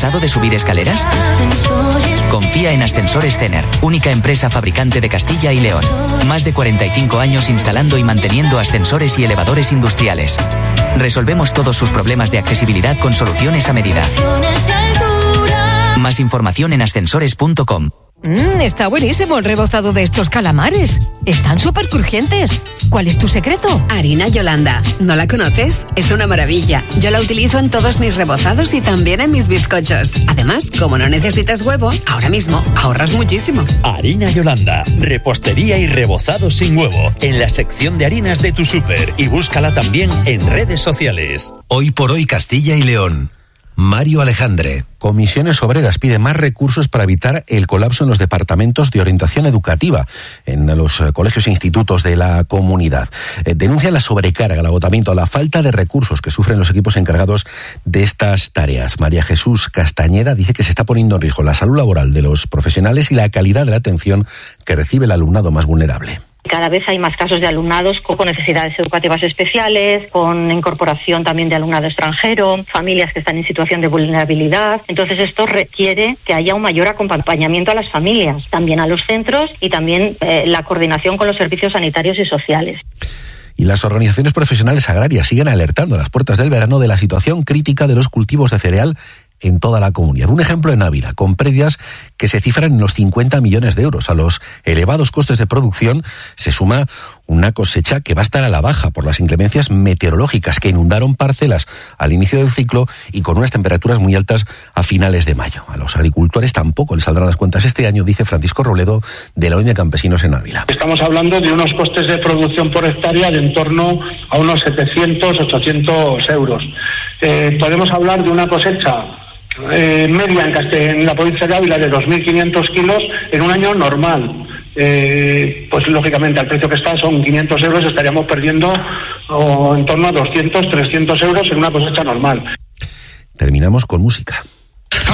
¿Cansado de subir escaleras? Confía en Ascensores Zener, única empresa fabricante de Castilla y León. Más de 45 años instalando y manteniendo ascensores y elevadores industriales. Resolvemos todos sus problemas de accesibilidad con soluciones a medida. Más información en ascensores.com. Está buenísimo el rebozado de estos calamares. Están súper crujientes. ¿Cuál es tu secreto? Harina Yolanda. ¿No la conoces? Es una maravilla. Yo la utilizo en todos mis rebozados y también en mis bizcochos. Además, como no necesitas huevo, ahora mismo ahorras muchísimo. Harina Yolanda. Repostería y rebozado sin huevo. En la sección de harinas de tu súper. Y búscala también en redes sociales. Hoy por hoy Castilla y León. Mario Alejandre. Comisiones Obreras pide más recursos para evitar el colapso en los departamentos de orientación educativa en los colegios e institutos de la comunidad. Denuncian la sobrecarga, el agotamiento, la falta de recursos que sufren los equipos encargados de estas tareas. María Jesús Castañeda dice que se está poniendo en riesgo la salud laboral de los profesionales y la calidad de la atención que recibe el alumnado más vulnerable. Cada vez hay más casos de alumnados con necesidades educativas especiales, con incorporación también de alumnado extranjero, familias que están en situación de vulnerabilidad. Entonces esto requiere que haya un mayor acompañamiento a las familias, también a los centros y también la coordinación con los servicios sanitarios y sociales. Y las organizaciones profesionales agrarias siguen alertando a las puertas del verano de la situación crítica de los cultivos de cereal en toda la comunidad. Un ejemplo en Ávila, con pérdidas que se cifran en los 50 millones de euros. A los elevados costes de producción se suma una cosecha que va a estar a la baja por las inclemencias meteorológicas que inundaron parcelas al inicio del ciclo y con unas temperaturas muy altas a finales de mayo. A los agricultores tampoco les saldrán las cuentas este año, dice Francisco Robledo, de la Unión de Campesinos en Ávila. Estamos hablando de unos costes de producción por hectárea de en torno a unos 700-800 euros. Podemos hablar de una cosecha media en la provincia de Ávila de 2.500 kilos en un año normal. Pues lógicamente al precio que está son 500 euros, estaríamos perdiendo en torno a 200-300 euros en una cosecha normal. Terminamos con música.